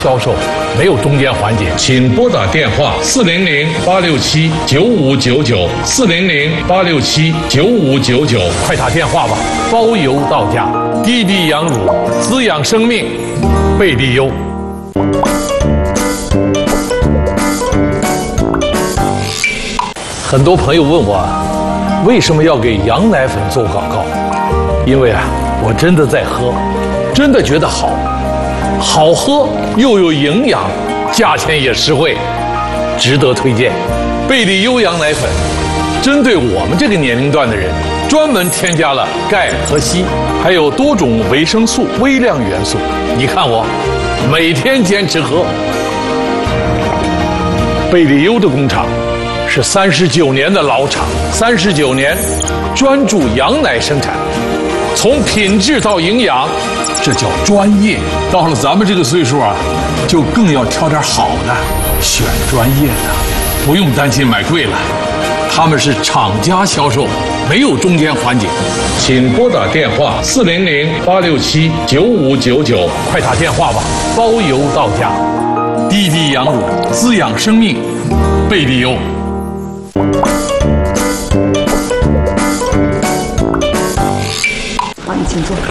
销售，没有中间环节， 请拨打电话400-867-9599，400-867-9599， 快打电话吧，包邮到家。滴滴羊乳，滋养生命，贝利优。很多朋友问我，为什么要给羊奶粉做广告？因为我真的在喝，真的觉得好。好喝又有营养，价钱也实惠，值得推荐。贝利优羊奶粉针对我们这个年龄段的人，专门添加了钙和硒，还有多种维生素、微量元素。你看我每天坚持喝。贝利优的工厂是39年的老厂，39年专注羊奶生产，从品质到营养，这叫专业。到了咱们这个岁数就更要挑点好的，选专业的，不用担心买贵了。他们是厂家销售，没有中间环节。 请拨打电话400-867-9599， 快打电话吧，包邮到家。滴滴羊乳，滋养生命，贝利优。 好，你请坐。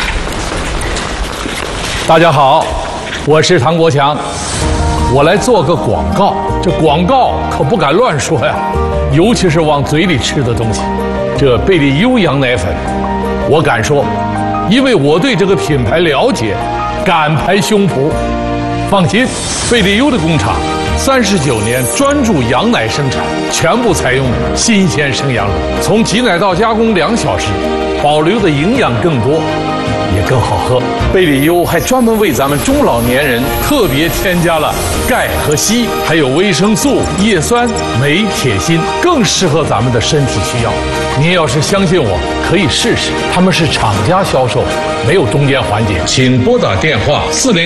大家好，我是唐国强，我来做个广告。这广告可不敢乱说呀，尤其是往嘴里吃的东西。这贝利优羊奶粉，我敢说，因为我对这个品牌了解，敢拍胸脯。放心，贝利优的工厂39年专注羊奶生产，全部采用新鲜生羊乳，从挤奶到加工2小时，保留的营养更多，也更好喝。贝利优还专门为咱们中老年人特别添加了钙和硒，还有维生素、叶酸、镁、铁、锌，更适合咱们的身体需要。您要是相信我，可以试试。他们是厂家销售，没有中间环节。 请拨打电话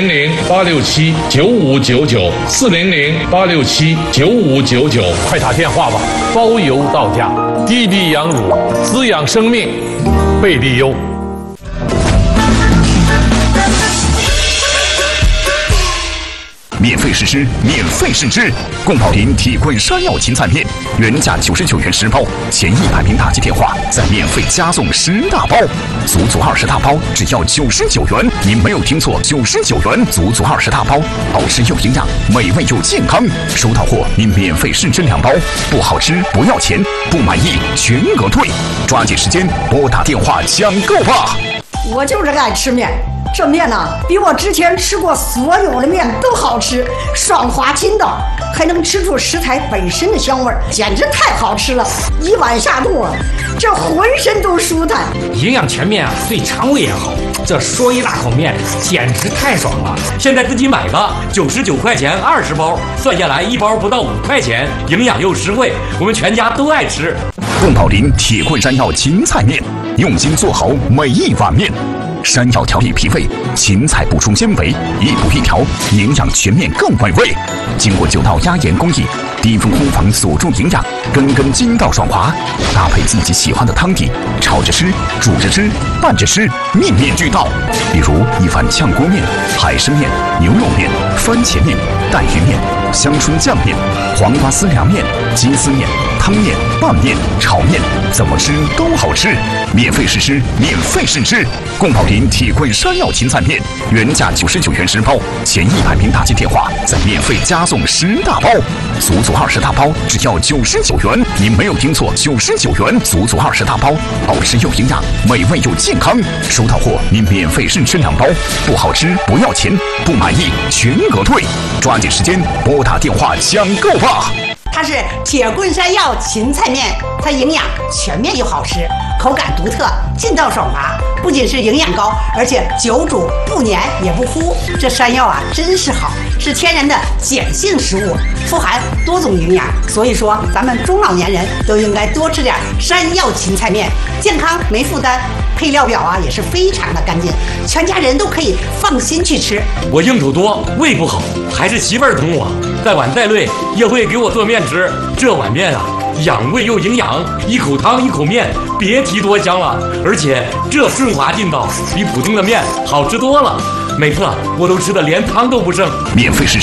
400-867-9599，400-867-9599， 快打电话吧，包邮到家。滴滴羊乳，滋养生命，贝利优。 免费试吃，免费试吃！宫保林铁棍山药芹菜面，原价99元10包，前100名打击电话再免费加送10大包，足20大包只要99元。您没有听错，99元足20大包，好吃又营养，美味又健康。收到货您免费试吃2包，不好吃不要钱，不满意全额退。抓紧时间拨打电话抢购吧！ 我就是爱吃面。这面呢，比我之前吃过所有的面都好吃，爽滑筋道，还能吃出食材本身的香味儿，简直太好吃了！一碗下肚这浑身都舒坦。 营养全面对肠胃也好，这说一大口面简直太爽了！现在自己买吧，99块钱20包，算下来1包不到5块钱，营养又实惠，我们全家都爱吃。 宫保林铁棍山药芹菜面，用心做好每一碗面。山药调理脾胃，芹菜补充纤维，一补一调，营养全面更美味。经过9道压盐工艺，低温烘房锁住营养，根根筋道爽滑。搭配自己喜欢的汤底，炒着吃，煮着吃，拌着吃，面面俱到。比如一碗炝锅面、海参面、牛肉面、番茄面、带鱼面、香椿酱面、黄瓜丝凉面、鸡丝面、汤面、拌面、炒面，怎么吃都好吃。免费试吃，免费试吃！宫保林铁棍山药芹菜面，原价99元10包，前100名打击电话再免费加送10大包，足20大包只要99元。您没有听错，99元足20大包，好吃又营养，美味又健康。收到货您免费试吃2包，不好吃不要钱，不满意全额退。抓紧时间拨打电话抢购吧！ 它是铁棍山药芹菜面，它营养全面又好吃，口感独特，劲道爽滑，不仅是营养高，而且久煮不黏也不糊。这山药真是好，是天然的碱性食物，富含多种营养，所以说咱们中老年人都应该多吃点山药芹菜面，健康没负担。配料表也是非常的干净，全家人都可以放心去吃。 我应酬多，胃不好，还是媳妇儿疼我，再晚再累也会给我做面吃。这碗面养胃又营养，一口汤一口面，别提多香了。而且这顺滑劲道，比普通的面好吃多了。 每次我都吃的连汤都不剩。 免费试